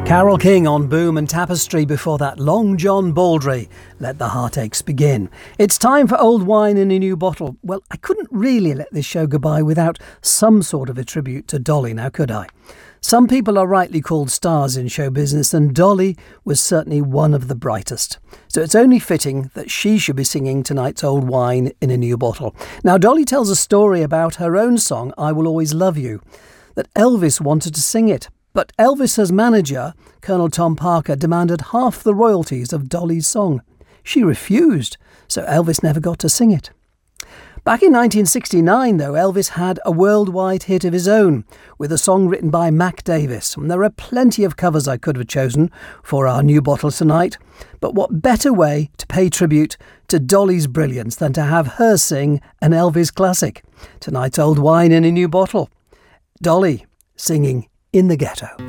Carole King on Boom and Tapestry. Before that, Long John Baldry, Let the Heartaches Begin. It's time for Old Wine in a New Bottle. Well, I couldn't really let this show go by without some sort of a tribute to Dolly, now could I? Some people are rightly called stars in show business, and Dolly was certainly one of the brightest. So it's only fitting that she should be singing tonight's Old Wine in a New Bottle. Now, Dolly tells a story about her own song, I Will Always Love You, that Elvis wanted to sing it. But Elvis's manager, Colonel Tom Parker, demanded half the royalties of Dolly's song. She refused, so Elvis never got to sing it. Back in 1969, though, Elvis had a worldwide hit of his own, with a song written by Mac Davis. And there are plenty of covers I could have chosen for our new bottle tonight. But what better way to pay tribute to Dolly's brilliance than to have her sing an Elvis classic? Tonight's Old Wine in a New Bottle. Dolly singing In the Ghetto.